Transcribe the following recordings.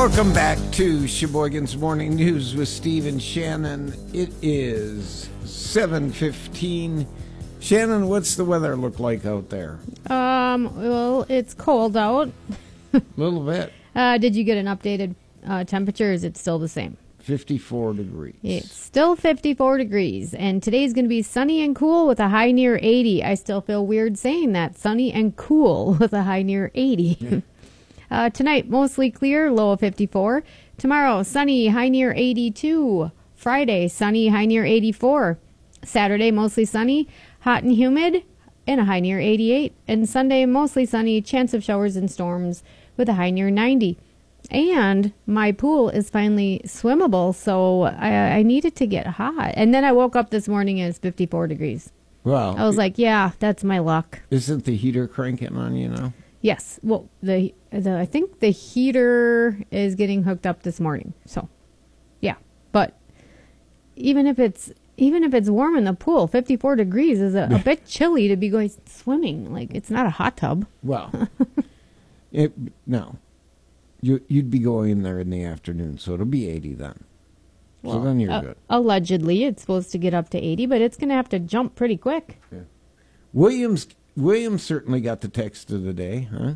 Welcome back to Sheboygan's Morning News with Steve and Shannon. It is 7:15. Shannon, what's the weather look like out there? Well, it's cold out. A little bit. Did you get an updated temperature? Or is it still the same? 54 degrees. It's still 54 degrees, and today's going to be sunny and cool with a high near 80. I still feel weird saying that, sunny and cool with a high near 80. Tonight, mostly clear, low of 54. Tomorrow, sunny, high near 82. Friday, sunny, high near 84. Saturday, mostly sunny, hot and humid, and a high near 88. And Sunday, mostly sunny, chance of showers and storms with a high near 90. And my pool is finally swimmable, so I needed to get hot. And then I woke up this morning and it's 54 degrees. Wow. I was like, yeah, that's my luck. Isn't the heater cranking on you now? Yes. Well, I think the heater is getting hooked up this morning. So, yeah. But even if it's warm in the pool, 54 degrees is a bit chilly to be going swimming. Like, it's not a hot tub. Well, no. You'd be going in there in the afternoon, so it'll be 80 then. Well, so then you're good. Allegedly, it's supposed to get up to 80, but it's going to have to jump pretty quick. Yeah. Williams certainly got the text of the day, huh?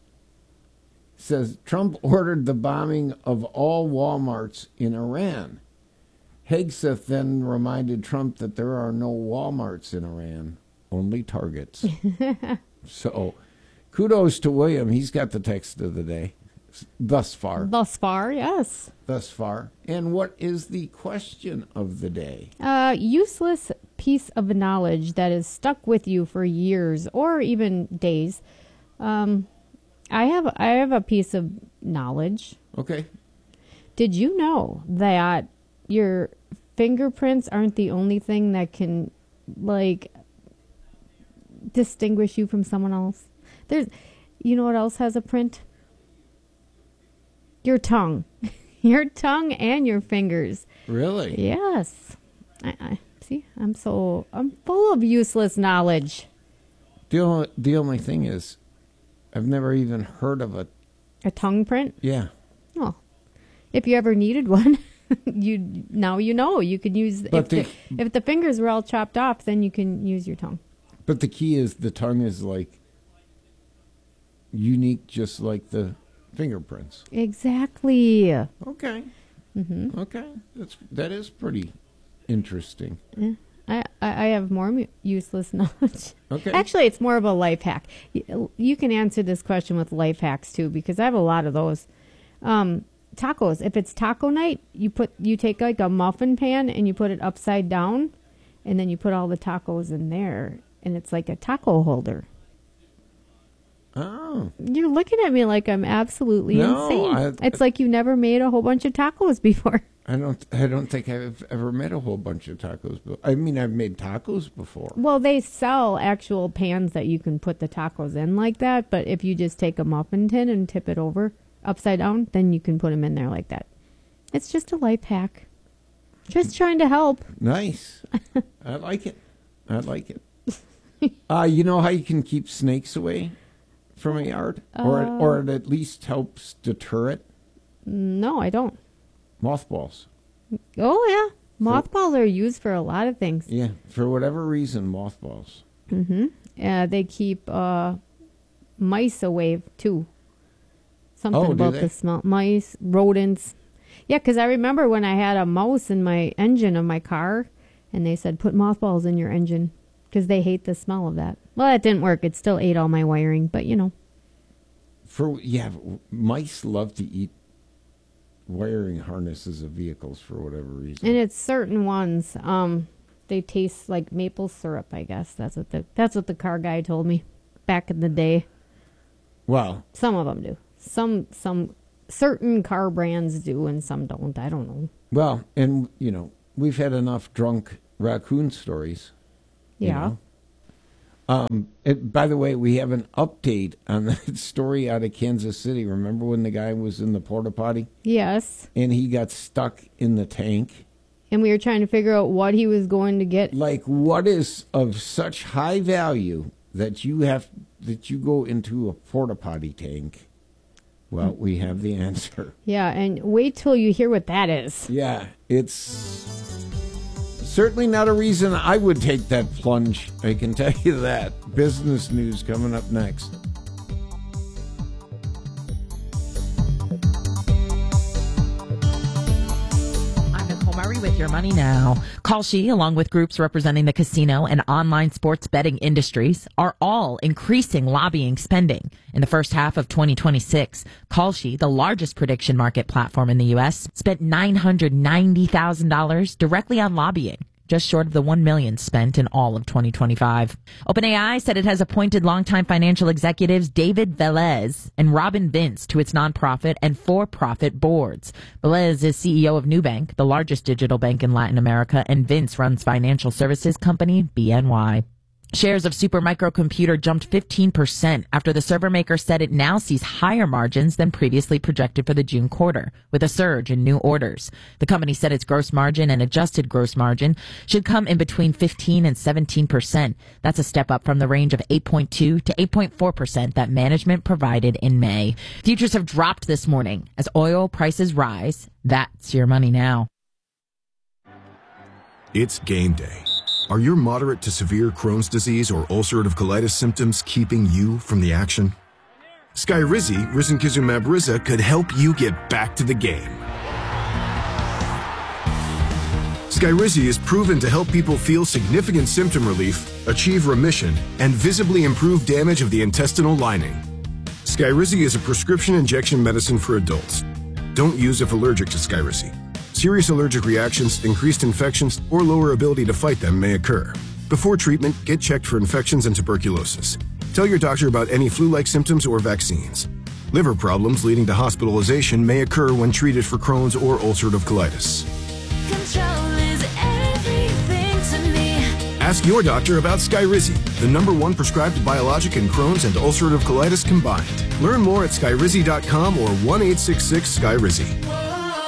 Says Trump ordered the bombing of all Walmarts in Iran. Hegseth then reminded Trump that there are no Walmarts in Iran, only Targets. So, kudos to William. He's got the text of the day. Thus far. Thus far, yes. Thus far. And what is the question of the day? Useless piece of knowledge that has stuck with you for years or even days. I have a piece of knowledge. Okay. Did you know that your fingerprints aren't the only thing that can, like, distinguish you from someone else? You know what else has a print? Your tongue. Your tongue and your fingers. Really? Yes. I see, I'm full of useless knowledge. The only thing is, I've never even heard of a tongue print? Yeah. Oh. If you ever needed one, now you know. You could use, if the fingers were all chopped off, then you can use your tongue. But the key is the tongue is like unique, just like the fingerprints. Exactly. Okay. Mm-hmm. Okay. That is pretty interesting. Yeah. I have more useless knowledge. Okay. Actually, it's more of a life hack. You can answer this question with life hacks too, because I have a lot of those. Tacos. If it's taco night, you take like a muffin pan and you put it upside down, and then you put all the tacos in there, and it's like a taco holder. Oh. You're looking at me like I'm absolutely insane. It's like you never made a whole bunch of tacos before. I don't think I've ever made a whole bunch of tacos. I mean, I've made tacos before. Well, they sell actual pans that you can put the tacos in like that. But if you just take a muffin tin and tip it over upside down, then you can put them in there like that. It's just a life hack. Just trying to help. Nice. I like it. You know how you can keep snakes away from a yard? Or it at least helps deter it? No, I don't. Mothballs. Oh, yeah. Mothballs are used for a lot of things. Yeah, for whatever reason, mothballs. Mm-hmm. They keep mice away, too. Something about the smell. Mice, rodents. Yeah, because I remember when I had a mouse in my engine of my car, and they said, put mothballs in your engine, because they hate the smell of that. Well, that didn't work. It still ate all my wiring, but, you know. Mice love to eat wiring harnesses of vehicles for whatever reason. And it's certain ones. They taste like maple syrup, I guess. That's what the car guy told me back in the day. Well, some of them do. Some certain car brands do, and some don't. I don't know. Well, and you know, we've had enough drunk raccoon stories. Yeah. By the way, we have an update on that story out of Kansas City. Remember when the guy was in the porta potty? Yes. And he got stuck in the tank. And we were trying to figure out what he was going to get. Like, what is of such high value that you go into a porta potty tank Well, we have the answer. Yeah, and wait till you hear what that is. Yeah, it's certainly not a reason I would take that plunge. I can tell you that. Business news coming up next. With Your Money Now. Kalshi, along with groups representing the casino and online sports betting industries, are all increasing lobbying spending. In the first half of 2026, Kalshi, the largest prediction market platform in the U.S., spent $990,000 directly on lobbying, just short of the $1 million spent in all of 2025. OpenAI said it has appointed longtime financial executives David Velez and Robin Vince to its nonprofit and for-profit boards. Velez is CEO of Nubank, the largest digital bank in Latin America, and Vince runs financial services company BNY. Shares of Supermicro Computer jumped 15% after the server maker said it now sees higher margins than previously projected for the June quarter, with a surge in new orders. The company said its gross margin and adjusted gross margin should come in between 15 and 17%. That's a step up from the range of 8.2 to 8.4% that management provided in May. Futures have dropped this morning as oil prices rise. That's your money now. It's game day. Are your moderate to severe Crohn's disease or ulcerative colitis symptoms keeping you from the action? Skyrizi, risankizumab Riza, could help you get back to the game. Skyrizi is proven to help people feel significant symptom relief, achieve remission, and visibly improve damage of the intestinal lining. Skyrizi is a prescription injection medicine for adults. Don't use if allergic to Skyrizi. Serious allergic reactions, increased infections, or lower ability to fight them may occur. Before treatment, get checked for infections and tuberculosis. Tell your doctor about any flu-like symptoms or vaccines. Liver problems leading to hospitalization may occur when treated for Crohn's or ulcerative colitis. Control is everything to me. Ask your doctor about Skyrizi, the #1 prescribed biologic in Crohn's and ulcerative colitis combined. Learn more at skyrizi.com or 1-866-SKYRIZI.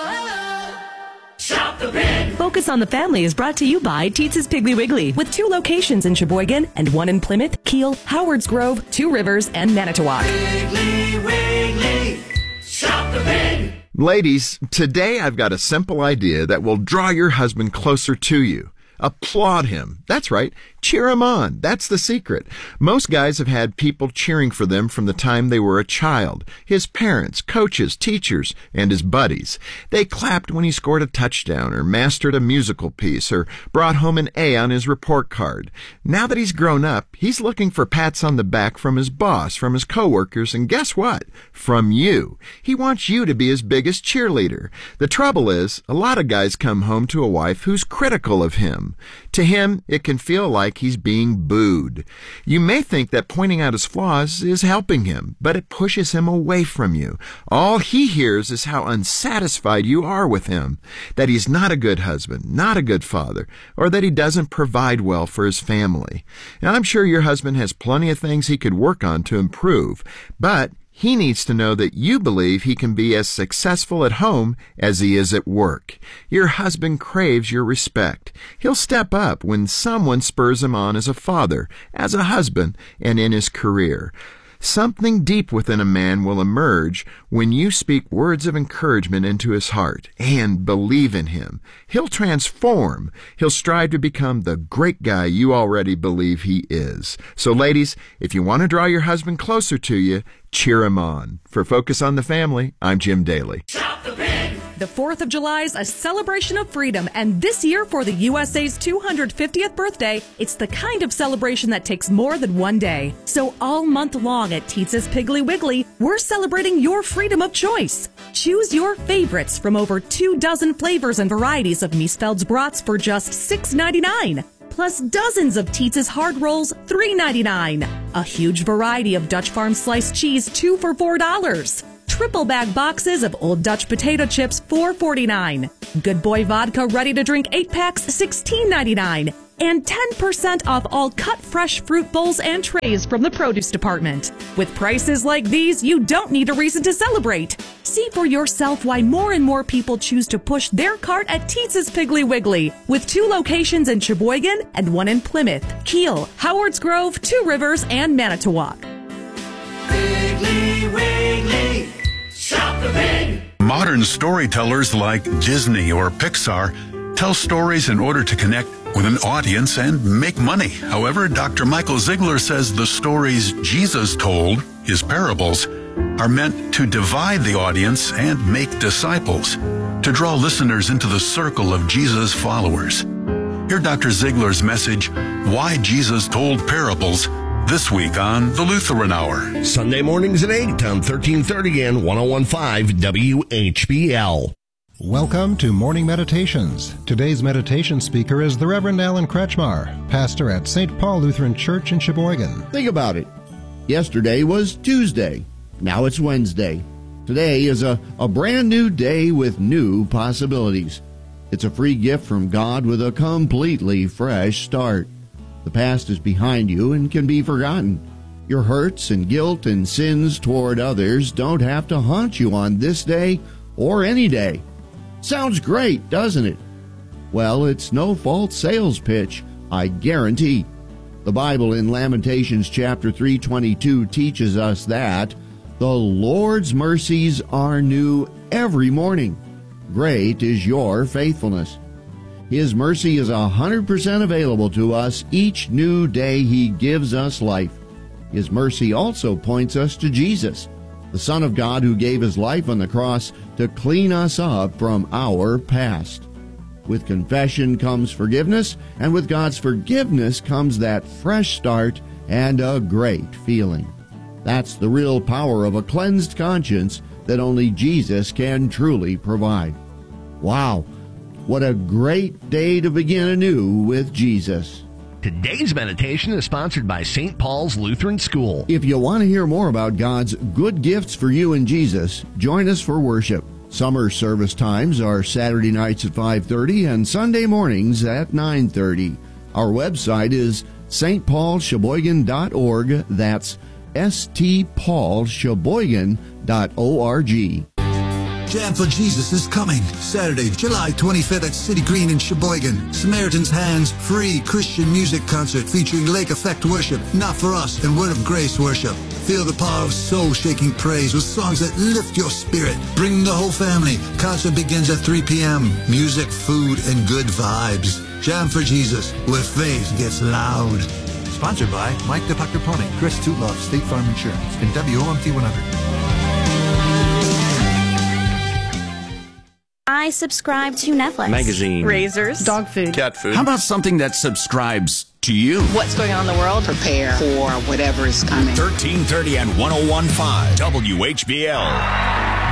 Focus on the Family is brought to you by Teetz's Piggly Wiggly, with 2 locations in Sheboygan and 1 in Plymouth, Kiel, Howards Grove, 2 Rivers, and Manitowoc. Piggly Wiggly, shop the pig. Ladies, today I've got a simple idea that will draw your husband closer to you. Applaud him. That's right. Cheer him on. That's the secret. Most guys have had people cheering for them from the time they were a child. His parents, coaches, teachers, and his buddies. They clapped when he scored a touchdown or mastered a musical piece or brought home an A on his report card. Now that he's grown up, he's looking for pats on the back from his boss, from his coworkers, and guess what? From you. He wants you to be his biggest cheerleader. The trouble is, a lot of guys come home to a wife who's critical of him. To him, it can feel like he's being booed. You may think that pointing out his flaws is helping him, but it pushes him away from you. All he hears is how unsatisfied you are with him, that he's not a good husband, not a good father, or that he doesn't provide well for his family. Now, I'm sure your husband has plenty of things he could work on to improve, but he needs to know that you believe he can be as successful at home as he is at work. Your husband craves your respect. He'll step up when someone spurs him on as a father, as a husband, and in his career. Something deep within a man will emerge when you speak words of encouragement into his heart and believe in him. He'll transform. He'll strive to become the great guy you already believe he is. So ladies, if you want to draw your husband closer to you, cheer him on. For Focus on the Family, I'm Jim Daly. Shop the pig. The 4th of July is a celebration of freedom, and this year for the USA's 250th birthday, it's the kind of celebration that takes more than one day. So all month long at Teetz's Piggly Wiggly, we're celebrating your freedom of choice. Choose your favorites from over 24 flavors and varieties of Miesfeld's brats for just $6.99. Plus dozens of Teetz's hard rolls, $3.99. A huge variety of Dutch Farm sliced cheese, 2 for $4. Triple bag boxes of Old Dutch potato chips, $4.49. Good Boy vodka ready to drink 8 packs, $16.99. And 10% off all cut fresh fruit bowls and trays from the produce department. With prices like these, you don't need a reason to celebrate. See for yourself why more and more people choose to push their cart at Teetz's Piggly Wiggly, with 2 locations in Sheboygan and 1 in Plymouth, Kiel, Howards Grove, 2 Rivers, and Manitowoc. Piggly Wiggly, Shop the Pig. Modern storytellers like Disney or Pixar tell stories in order to connect with an audience and make money. However, Dr. Michael Ziegler says the stories Jesus told, his parables, are meant to divide the audience and make disciples, to draw listeners into the circle of Jesus' followers. Hear Dr. Ziegler's message, Why Jesus Told Parables, this week on The Lutheran Hour. Sunday mornings at 8 on 1330 and 101.5 WHBL. Welcome to Morning Meditations. Today's meditation speaker is the Reverend Alan Kretschmar, pastor at St. Paul Lutheran Church in Sheboygan. Think about it. Yesterday was Tuesday. Now it's Wednesday. Today is a brand new day with new possibilities. It's a free gift from God with a completely fresh start. The past is behind you and can be forgotten. Your hurts and guilt and sins toward others don't have to haunt you on this day or any day. Sounds great, doesn't it? Well, it's no false sales pitch, I guarantee. The Bible in Lamentations chapter 3:22 teaches us that the Lord's mercies are new every morning. Great is your faithfulness. His mercy is 100% available to us each new day He gives us life. His mercy also points us to Jesus, the Son of God who gave His life on the cross to clean us up from our past. With confession comes forgiveness, and with God's forgiveness comes that fresh start and a great feeling. That's the real power of a cleansed conscience that only Jesus can truly provide. Wow, what a great day to begin anew with Jesus. Today's meditation is sponsored by St. Paul's Lutheran School. If you want to hear more about God's good gifts for you and Jesus, join us for worship. Summer service times are Saturday nights at 5:30 and Sunday mornings at 9:30. Our website is stpaulsheboygan.org. That's stpaulsheboygan.org. Jam for Jesus is coming Saturday, July 25th at City Green in Sheboygan. Samaritan's Hands free Christian music concert featuring Lake Effect worship, Not For Us, and Word of Grace worship. Feel the power of soul-shaking praise with songs that lift your spirit. Bring the whole family. Concert begins at 3 p.m. Music, food, and good vibes. Jam for Jesus, where faith gets loud. Sponsored by Mike DePucker Plumbing, Chris Tootloff, State Farm Insurance, and WOMT 100. I subscribe to Netflix. Magazine. Razors. Dog food. Cat food. How about something that subscribes to you? What's going on in the world? Prepare for whatever is coming. 1330 and 101.5 WHBL.